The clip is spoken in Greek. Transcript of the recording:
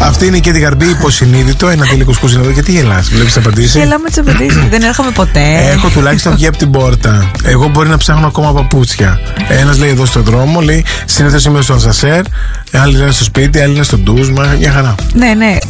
Αυτή είναι και την καρμπή υποσυνείδητο. Ένα τέλειο κουσκούς είναι εδώ. Γιατί γελάς, βλέπεις απαντήσεις? Γελάμε τις απαντήσεις. Δεν έρχομαι ποτέ. Έχω τουλάχιστον βγει από την πόρτα. Εγώ μπορεί να ψάχνω ακόμα παπούτσια. Ένας λέει εδώ στον δρόμο, λέει συνήθως είμαι στο ασανσέρ. Άλλοι είναι στο σπίτι, άλλοι είναι στο ντους. Μια χαρά. Ναι,